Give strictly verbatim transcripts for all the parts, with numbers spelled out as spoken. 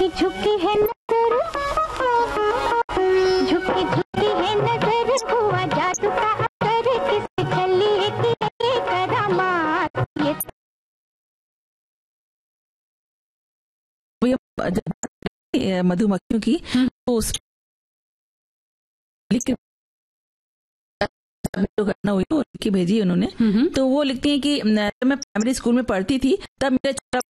झुकी है नजर, झुकी झुकी है नजर, हुआ जादू का असर, किसे चली है ये करामात। ये मधुमक्खियों की तो उस लिख जो घटना हुई वो लिख के भेजी उन्होंने। तो वो लिखती हैं कि जब मैं प्राइमरी स्कूल में पढ़ती थी तब मेरे छोटा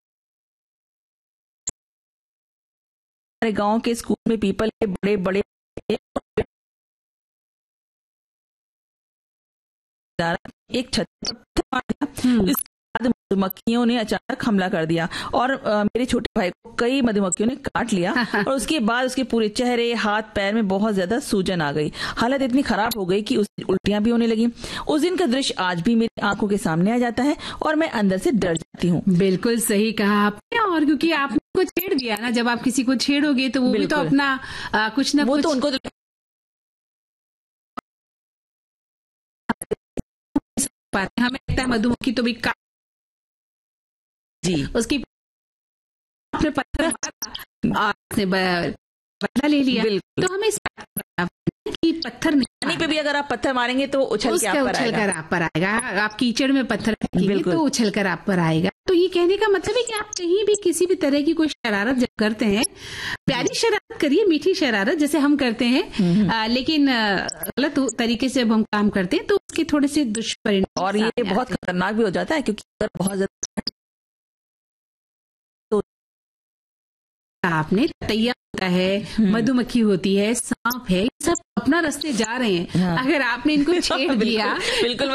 हमारे गांव के स्कूल में पीपल के बड़े बड़े एक छत पर मधुमक्खियों ने अचानक हमला कर दिया और आ, मेरे छोटे भाई को कई मधुमक्खियों ने काट लिया और उसके बाद उसके पूरे चेहरे हाथ पैर में बहुत ज्यादा सूजन आ गई। हालत इतनी खराब हो गई कि उस उल्टियां भी होने लगी। उस दिन का दृश्य आज भी मेरी आंखों के सामने आ जाता है और मैं अंदर से डर जाती हूँ। बिल्कुल सही कहा आपने। और क्योंकि आपने को छेड़ दिया ना, जब आप किसी को छेड़ोगे तो वो भी तो अपना आ, कुछ ना वो कुछ तो उनको हमें लगता है मधुमक्खी तो भी का जी उसकी अपने पत्थर से बदला ले लिया। तो हमें इस कि पत्थर नहीं पे भी अगर आप पत्थर मारेंगे तो उछल के आप पर उछल कर आप पर आएगा। आप कीचड़ में पत्थर फेंकेंगे तो उछल कर आप पर आएगा। तो ये कहने का मतलब है कि आप कहीं भी किसी भी तरह की कोई शरारत जब करते हैं, प्यारी शरारत करिए, मीठी शरारत जैसे हम करते हैं, आ, लेकिन गलत तरीके से जब हम काम करते हैं तो उसके थोड़े से दुष्परिणाम और ये बहुत खतरनाक भी हो जाता है क्योंकि अगर बहुत ज्यादा आपने तैयार होता है, मधुमक्खी होती है, सांप है, सब अपना रास्ते जा रहे हैं। हाँ। अगर आपने इनको छेड़ दिया बिल्कुल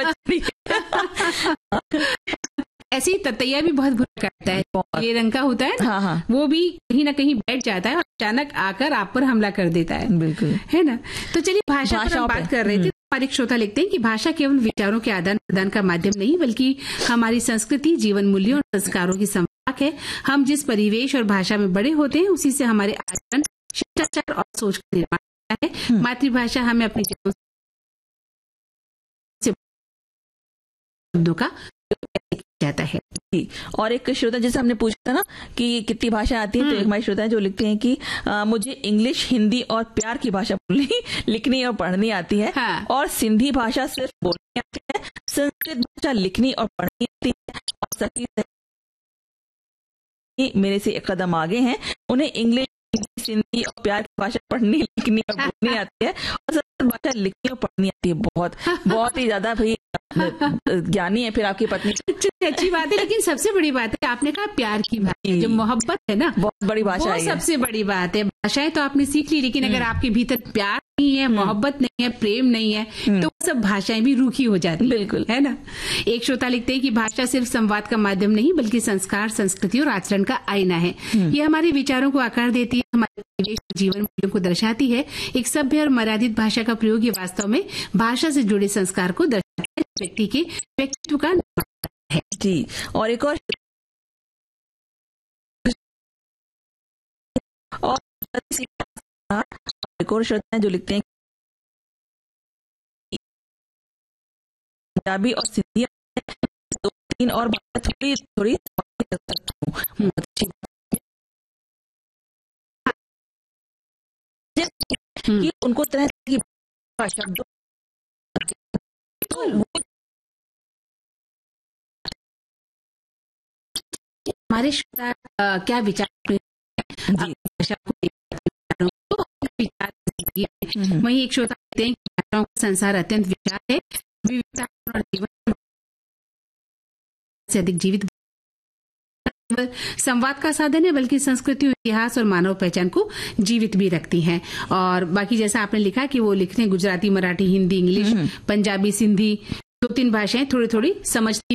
ऐसे ही ततैया भी बहुत बुरा करता है, ये रंग का होता है ना। हाँ हाँ। वो भी कहीं ना कहीं बैठ जाता है और अचानक आकर आप पर हमला कर देता है। बिल्कुल है ना। तो चलिए भाषा पर हम बात कर रहे थे। हमारे श्रोता लिखते हैं कि भाषा केवल विचारों के आदान प्रदान का माध्यम नहीं बल्कि हमारी संस्कृति, जीवन मूल्यों और संस्कारों की संवाहक है। हम जिस परिवेश और भाषा में बड़े होते हैं उसी से हमारे आचरण, शिष्टाचार और सोच का निर्माण होता है। मातृभाषा हमें अपने जीवन से शब्दों का जाता है। और एक श्रोता जैसे हमने पूछा था ना कि कितनी भाषा आती है, तो एक हमारे श्रोता है जो लिखते हैं कि आ, मुझे इंग्लिश, हिंदी और प्यार की भाषा बोलनी, लिखनी और पढ़नी आती है। हाँ। और सिंधी भाषा सिर्फ बोलनी आती है, संस्कृत भाषा लिखनी और पढ़नी आती है। और सखी मेरे से एक कदम आगे हैं, उन्हें इंग्लिश, हिंदी और प्यार की भाषा पढ़नी, लिखनी और बोलनी आती है और संस्कृत भाषा लिखनी और पढ़नी आती है। बहुत बहुत ही ज्यादा भाई ज्ञानी है फिर आपकी पत्नी। अच्छी बात है, लेकिन सबसे बड़ी बात है आपने कहा प्यार की भाषा, जो मोहब्बत है ना, बहुत बड़ी भाषा है, सबसे बड़ी बात है। भाषाएं तो आपने सीख ली, लेकिन अगर आपके भीतर प्यार नहीं है, मोहब्बत नहीं है, प्रेम नहीं है, तो सब भाषाएं भी रूखी हो जाती है। बिल्कुल है ना। एक श्रोता लिखते हैं कि भाषा सिर्फ संवाद का माध्यम नहीं बल्कि संस्कार, संस्कृति और आचरण का आईना है। ये हमारे विचारों को आकार देती है, हमारे जीवन मूल्यों को दर्शाती है। एक सभ्य और मर्यादित भाषा का प्रयोग ये वास्तव में भाषा से जुड़े संस्कार को दर्शाता है, व्यक्ति के व्यक्तित्व का निर्माण है। जी। और एक और और एक और श्रोता है जो लिखते हैं पंजाबी और सिंधी दो तीन और भाषा थोड़ी थोड़ी कि उनको तरह की भाषा तो हमारे श्रोता क्या विचार भाषा को वही एक श्रोता कहते हैं कि भाषाओं का संसार अत्यंत विशाल है, विविधता और जीवन से अधिक जीवित संवाद का साधन है बल्कि संस्कृति, इतिहास और मानव पहचान को जीवित भी रखती हैं। और बाकी जैसा आपने लिखा कि वो लिखते हैं गुजराती, मराठी, हिंदी, इंग्लिश, पंजाबी, सिंधी, दो तीन भाषाएं थोड़ी थोड़ी समझती